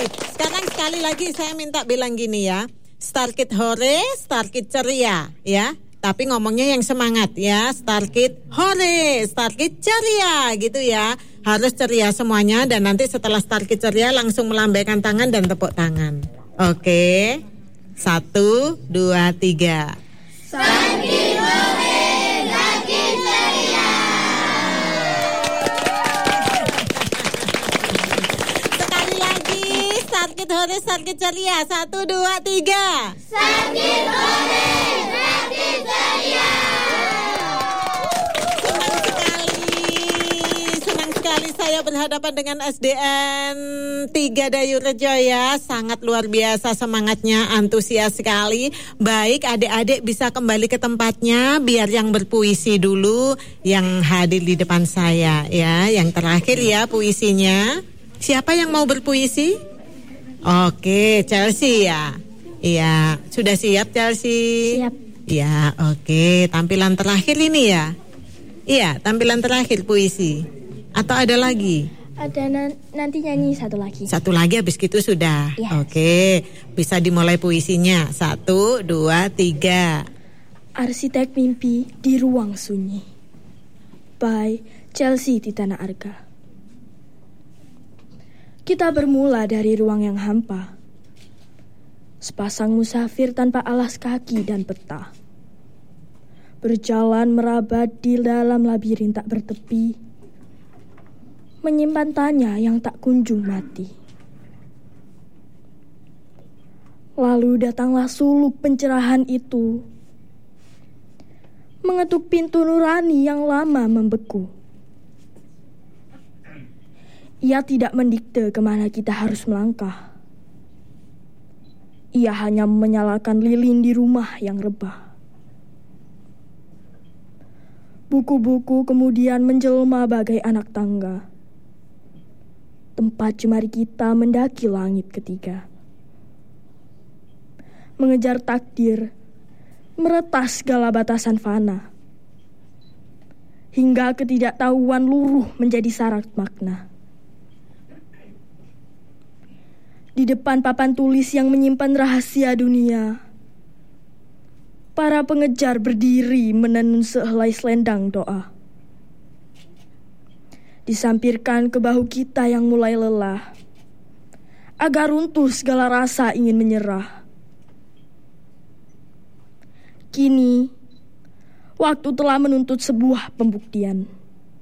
Sekarang sekali lagi saya minta bilang gini ya. Starkid hore, Starkid ceria ya. Tapi ngomongnya yang semangat ya. Starkid hore, Starkid ceria gitu ya. Harus ceria semuanya. Dan nanti setelah Starkid ceria langsung melambaikan tangan dan tepuk tangan. Oke. 1, 2, 3. Starkid hore, Starkid ceria. Sekali lagi. Starkid hore, Starkid ceria. 1, 2, 3. Starkid hore, Starkid ceria. Senang sekali saya berhadapan dengan SDN 3 Dayurejo ya. Sangat luar biasa semangatnya, antusias sekali. Baik, adik-adik bisa kembali ke tempatnya. Biar yang berpuisi dulu yang hadir di depan saya ya. Yang terakhir ya puisinya. Siapa yang mau berpuisi? Oke, Chelsea ya. Iya, sudah siap Chelsea? Siap. Ya, oke. Tampilan terakhir ini ya? Iya, tampilan terakhir puisi. Atau ada lagi? Ada nanti nyanyi satu lagi. Satu lagi habis gitu sudah. Yes. Oke, bisa dimulai puisinya. 1, 2, 3. Arsitek Mimpi di Ruang Sunyi by Chelsea Titana Arga. Kita bermula dari ruang yang hampa. Sepasang musafir tanpa alas kaki dan peta. Berjalan merabat di dalam labirin tak bertepi. Menyimpan tanya yang tak kunjung mati. Lalu datanglah suluk pencerahan itu. Mengetuk pintu nurani yang lama membeku. Ia tidak mendikte kemana kita harus melangkah. Ia hanya menyalakan lilin di rumah yang rebah. Buku-buku kemudian menjelma bagai anak tangga. Tempat jemari kita mendaki langit ketiga. Mengejar takdir, meretas segala batasan fana. Hingga ketidaktahuan luruh menjadi syarat makna. Di depan papan tulis yang menyimpan rahasia dunia, para pengejar berdiri menenun sehelai selendang doa. Disampirkan ke bahu kita yang mulai lelah, agar runtuh segala rasa ingin menyerah. Kini, waktu telah menuntut sebuah pembuktian.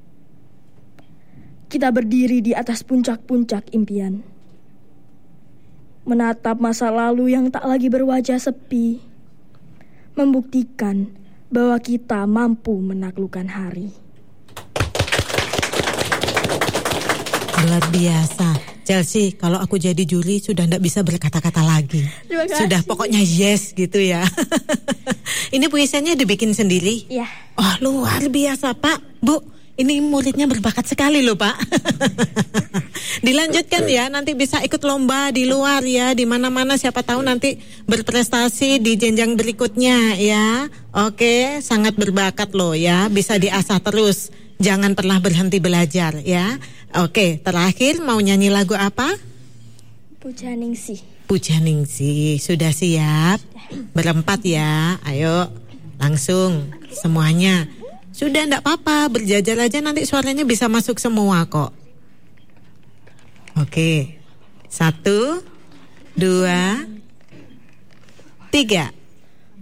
Kita berdiri di atas puncak-puncak impian. Menatap masa lalu yang tak lagi berwajah sepi. Membuktikan bahwa kita mampu menaklukkan hari. Luar biasa. Chelsea, kalau aku jadi juri sudah tidak bisa berkata-kata lagi. Sudah pokoknya yes gitu ya. Ini puisinya dibikin sendiri? Iya. Oh, luar biasa, Pak. Bu, ini muridnya berbakat sekali loh, Pak. Dilanjutkan ya, nanti bisa ikut lomba di luar ya, di mana-mana, siapa tahu nanti berprestasi di jenjang berikutnya ya. Oke, sangat berbakat loh ya, bisa diasah terus. Jangan pernah berhenti belajar ya. Oke, terakhir mau nyanyi lagu apa? Puja Ningsih. Puja Ningsih, sudah siap? Berempat ya, ayo langsung semuanya. Sudah enggak apa-apa, berjajar aja nanti suaranya bisa masuk semua kok. Oke, 1, 2, 3.